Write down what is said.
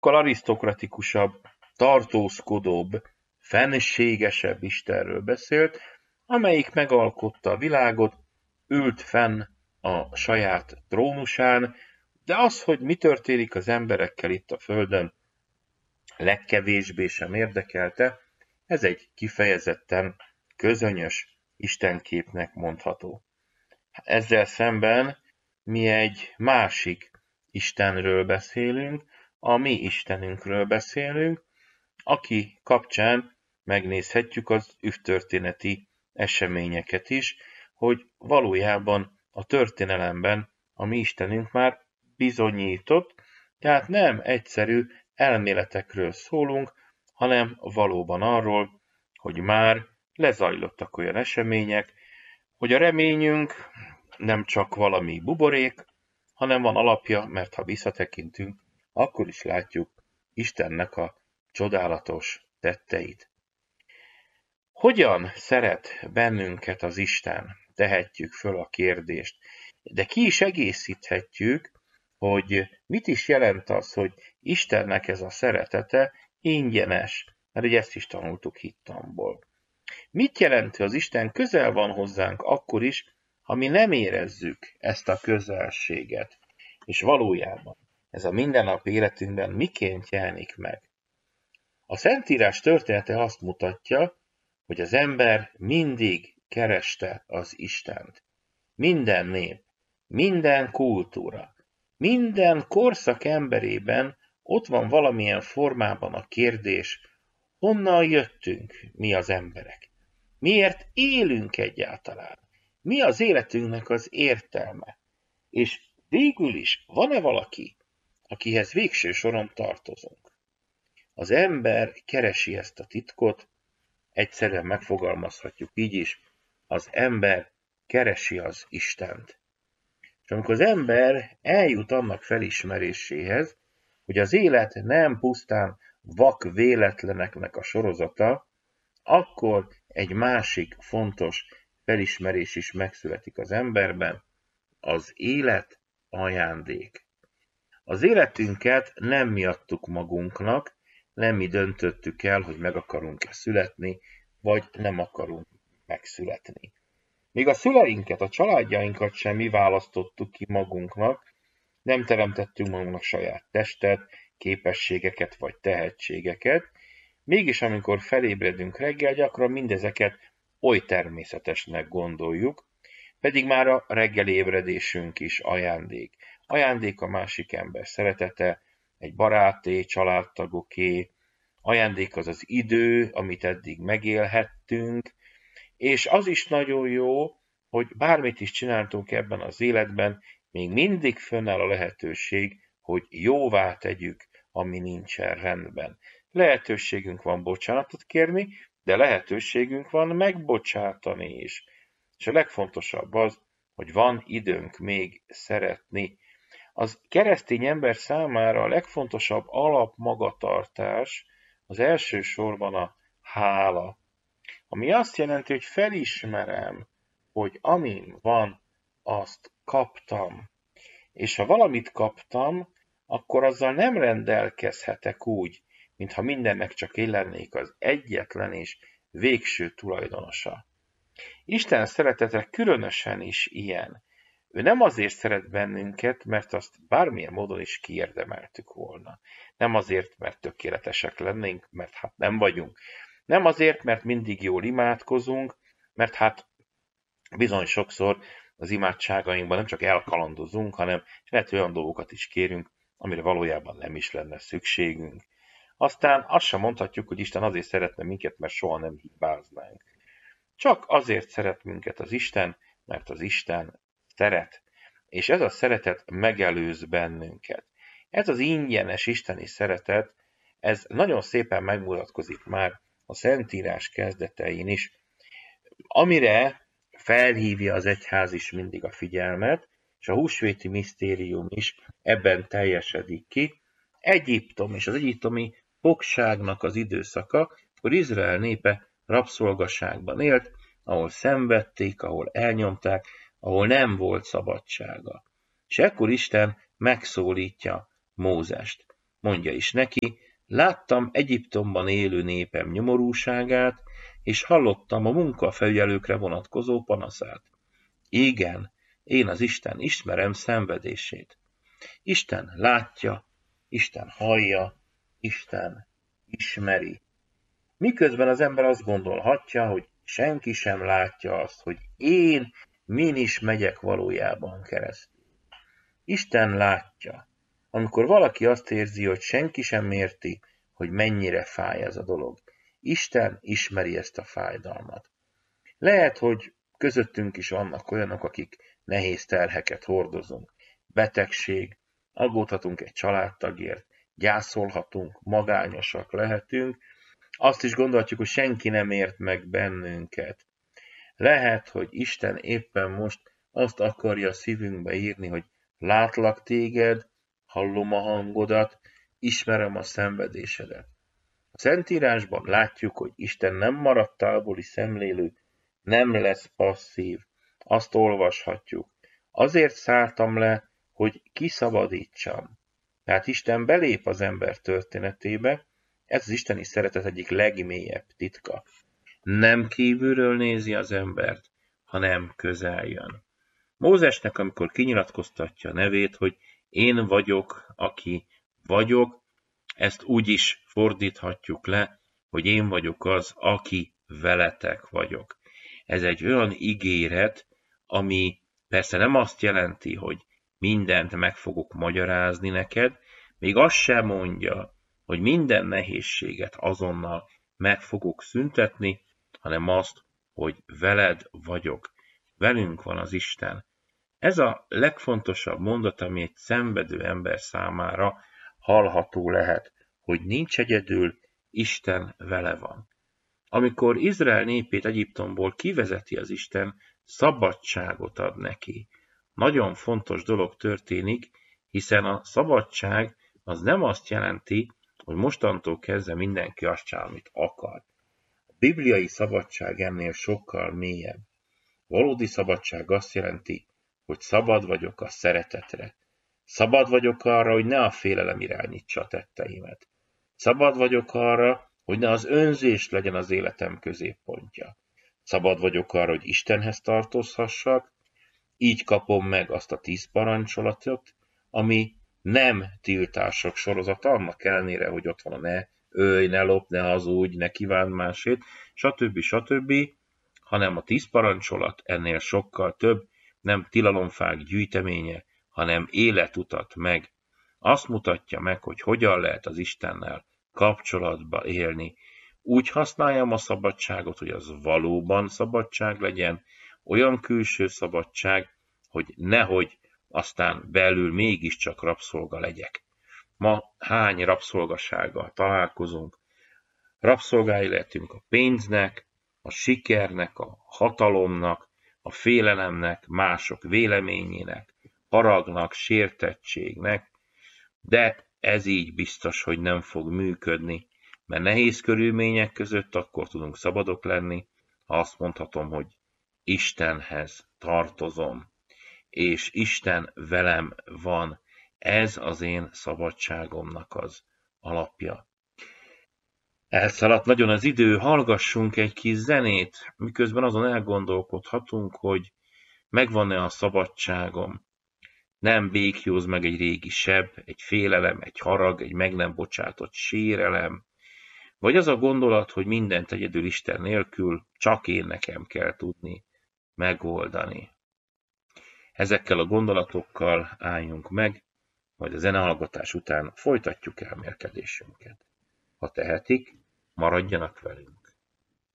sokkal arisztokratikusabb, tartózkodóbb, fenségesebb Istenről beszélt, amelyik megalkotta a világot, ült fenn a saját trónusán, de az, hogy mi történik az emberekkel itt a Földön, legkevésbé sem érdekelte, ez egy kifejezetten közönyös istenképnek mondható. Ezzel szemben mi egy másik Istenről beszélünk, a mi Istenünkről beszélünk, aki kapcsán megnézhetjük az üvtörténeti eseményeket is, hogy valójában a történelemben a mi Istenünk már bizonyított, tehát nem egyszerű elméletekről szólunk, hanem valóban arról, hogy már lezajlottak olyan események, hogy a reményünk nem csak valami buborék, hanem van alapja, mert ha visszatekintünk, akkor is látjuk Istennek a csodálatos tetteit. Hogyan szeret bennünket az Isten? Tehetjük föl a kérdést. De ki is egészíthetjük, hogy mit is jelent az, hogy Istennek ez a szeretete ingyenes, mert ugye ezt is tanultuk hittanból. Mit jelent, hogy az Isten közel van hozzánk akkor is, ha mi nem érezzük ezt a közelséget? És valójában ez a mindennapi életünkben miként jelenik meg? A Szentírás története azt mutatja, hogy az ember mindig kereste az Istent. Minden nép, minden kultúra, minden korszak emberében ott van valamilyen formában a kérdés, honnan jöttünk mi az emberek? Miért élünk egyáltalán? Mi az életünknek az értelme? És végül is van-e valaki, akihez végső soron tartozunk? Az ember keresi ezt a titkot, egyszerűen megfogalmazhatjuk így is, az ember keresi az Istent. És amikor az ember eljut annak felismeréséhez, hogy az élet nem pusztán vak véletleneknek a sorozata, akkor egy másik fontos felismerés is megszületik az emberben, az élet ajándék. Az életünket nem mi adtuk magunknak, nem mi döntöttük el, hogy meg akarunk-e születni, vagy nem akarunk megszületni. Még a szüleinket, a családjainkat sem mi választottuk ki magunknak, nem teremtettünk magunknak saját testet, képességeket vagy tehetségeket, mégis amikor felébredünk reggel, gyakran mindezeket oly természetesnek gondoljuk, pedig már a reggeli ébredésünk is ajándék. Ajándék a másik ember szeretete, egy baráté, családtagoké, ajándék az az idő, amit eddig megélhettünk, és az is nagyon jó, hogy bármit is csináltunk ebben az életben, még mindig fönnáll a lehetőség, hogy jóvá tegyük, ami nincsen rendben. Lehetőségünk van bocsánatot kérni, de lehetőségünk van megbocsátani is. És a legfontosabb az, hogy van időnk még szeretni. Az keresztény ember számára a legfontosabb alapmagatartás az elsősorban a hála. Ami azt jelenti, hogy felismerem, hogy amin van, azt kaptam. És ha valamit kaptam, akkor azzal nem rendelkezhetek úgy, mintha mindennek csak én lennék az egyetlen és végső tulajdonosa. Isten szeretete különösen is ilyen. Ő nem azért szeret bennünket, mert azt bármilyen módon is kiérdemeltük volna. Nem azért, mert tökéletesek lennénk, mert hát nem vagyunk. Nem azért, mert mindig jól imádkozunk, mert hát bizony sokszor az imádságainkban nem csak elkalandozunk, hanem lehet olyan dolgokat is kérünk, amire valójában nem is lenne szükségünk. Aztán azt sem mondhatjuk, hogy Isten azért szeretne minket, mert soha nem hibáznánk. Csak azért szeret minket az Isten, mert az Isten szeret. És ez a szeretet megelőz bennünket. Ez az ingyenes isteni szeretet, ez nagyon szépen megmutatkozik már a Szentírás kezdetein is, amire felhívja az egyház is mindig a figyelmet, és a húsvéti misztérium is ebben teljesedik ki. Egyiptom és az egyiptomi fogságnak az időszaka, akkor Izrael népe rabszolgaságban élt, ahol szenvedték, ahol elnyomták, ahol nem volt szabadsága. És ekkor Isten megszólítja Mózest. mondja is neki, láttam Egyiptomban élő népem nyomorúságát, és hallottam a munkafelügyelőkre vonatkozó panaszát. Igen, én az Isten ismerem szenvedését. Isten látja, Isten hallja, Isten ismeri. Miközben az ember azt gondolhatja, hogy senki sem látja azt, hogy én min is megyek valójában keresztül. Isten látja. Amikor valaki azt érzi, hogy senki sem érti, hogy mennyire fáj ez a dolog. Isten ismeri ezt a fájdalmat. Lehet, hogy közöttünk is vannak olyanok, akik nehéz terheket hordozunk. Betegség, aggódhatunk egy családtagért, gyászolhatunk, magányosak lehetünk, azt is gondolhatjuk, hogy senki nem ért meg bennünket. Lehet, hogy Isten éppen most azt akarja a szívünkbe írni, hogy látlak téged, hallom a hangodat, ismerem a szenvedésedet. A Szentírásban látjuk, hogy Isten nem maradt távoli szemlélő, nem lesz passzív. Azt olvashatjuk. Azért szálltam le, hogy kiszabadítsam. Tehát Isten belép az ember történetébe, ez az isteni szeretet egyik legmélyebb titka. Nem kívülről nézi az embert, hanem közel jön. Mózesnek, amikor kinyilatkoztatja a nevét, hogy én vagyok, aki vagyok, ezt úgy is fordíthatjuk le, hogy én vagyok az, aki veletek vagyok. Ez egy olyan ígéret, ami persze nem azt jelenti, hogy mindent meg fogok magyarázni neked, még azt sem mondja, hogy minden nehézséget azonnal meg fogok szüntetni, hanem azt, hogy veled vagyok. Velünk van az Isten. Ez a legfontosabb mondat, ami egy szenvedő ember számára hallható lehet, hogy nincs egyedül, Isten vele van. Amikor Izrael népét Egyiptomból kivezeti az Isten, szabadságot ad neki. Nagyon fontos dolog történik, hiszen a szabadság az nem azt jelenti, hogy mostantól kezdve mindenki azt csinál, amit akar. A bibliai szabadság ennél sokkal mélyebb. Valódi szabadság azt jelenti, hogy szabad vagyok a szeretetre. Szabad vagyok arra, hogy ne a félelem irányítsa a tetteimet. Szabad vagyok arra, hogy ne az önzés legyen az életem középpontja. Szabad vagyok arra, hogy Istenhez tartozhassak, így kapom meg azt a 10 parancsolatot, ami nem tiltások sorozata, annak ellenére, hogy ott van a ne ölj, ne lopj, ne hazudj, ne kívánd másét, stb. Hanem a 10 parancsolat ennél sokkal több, nem tilalomfák gyűjteménye, hanem életutat meg. Azt mutatja meg, hogy hogyan lehet az Istennel kapcsolatba élni. Úgy használjam a szabadságot, hogy az valóban szabadság legyen, olyan külső szabadság, hogy nehogy aztán belül mégiscsak rabszolga legyek. Ma hány rabszolgasággal találkozunk? Rabszolgái lehetünk a pénznek, a sikernek, a hatalomnak, a félelemnek, mások véleményének, haragnak, sértettségnek, de ez így biztos, hogy nem fog működni, mert nehéz körülmények között akkor tudunk szabadok lenni, ha azt mondhatom, hogy Istenhez tartozom, és Isten velem van. Ez az én szabadságomnak az alapja. Elszaladt nagyon az idő, hallgassunk egy kis zenét, miközben azon elgondolkodhatunk, hogy megvan-e a szabadságom. Nem békjóz meg egy régi seb, egy félelem, egy harag, egy meg nem bocsátott sérelem, vagy az a gondolat, hogy mindent egyedül Isten nélkül csak én nekem kell tudni megoldani. Ezekkel a gondolatokkal álljunk meg, majd a zenehallgatás után folytatjuk elmélkedésünket. Ha tehetik, maradjanak velünk.